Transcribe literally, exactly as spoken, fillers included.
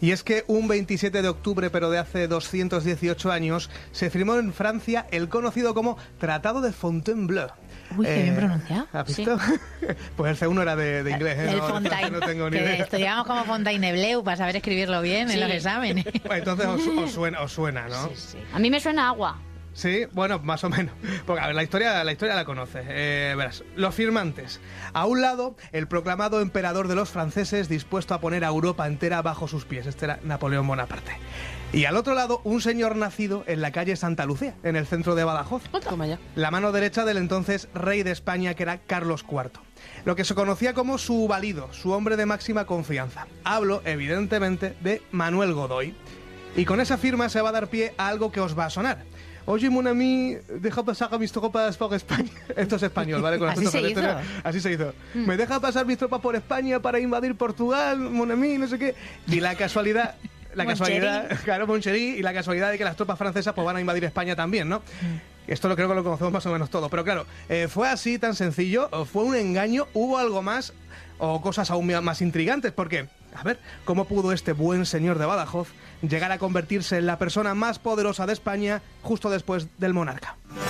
Y es que un veintisiete de octubre, pero de hace doscientos dieciocho años, se firmó en Francia el conocido como Tratado de Fontainebleau. Uy, qué eh, bien pronunciado. ¿Has visto? Sí. Pues el C uno era de, de inglés, ¿eh? El no, Fontaine, no tengo ni que idea. estudiamos como Fontainebleau para saber escribirlo bien sí. en los exámenes. Pues entonces os, os, suena, os suena, ¿no? Sí, sí. A mí me suena agua. Sí, bueno, más o menos. Porque a ver, la historia, la historia la conoces. Eh, verás, los firmantes. A un lado, el proclamado emperador de los franceses dispuesto a poner a Europa entera bajo sus pies. Este era Napoleón Bonaparte. Y al otro lado, un señor nacido en la calle Santa Lucía, en el centro de Badajoz. Toma ya. La mano derecha del entonces rey de España, que era Carlos cuarto. Lo que se conocía como su valido, su hombre de máxima confianza. Hablo, evidentemente, de Manuel Godoy. Y con esa firma se va a dar pie a algo que os va a sonar. Oye, mon ami, deja pasar a mis tropas por España. Esto es español, ¿vale? Con Así se hizo. Así se hizo. Mm. Me deja pasar mis tropas por España para invadir Portugal, mon ami, no sé qué. Y la casualidad... La casualidad, claro, Moncherí, y la casualidad de que las tropas francesas pues van a invadir España también, ¿no? Mm. Esto lo creo que lo conocemos más o menos todo. Pero claro, eh, ¿fue así tan sencillo? ¿O fue un engaño? ¿Hubo algo más? ¿O cosas aún más intrigantes? Porque, a ver, ¿cómo pudo este buen señor de Badajoz llegar a convertirse en la persona más poderosa de España justo después del monarca?